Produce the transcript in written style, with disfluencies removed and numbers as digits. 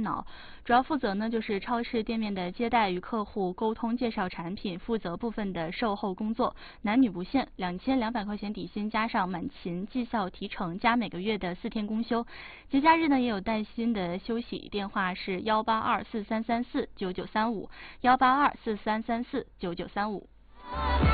脑，主要负责呢就是超市店面的接待与客户沟通、介绍产品，负责部分的售后工作，男女不限，2200块钱底薪加上满勤绩效提成加每个月的4天公休，节假日呢也有带薪的休息。电话是18243349935，18243349935。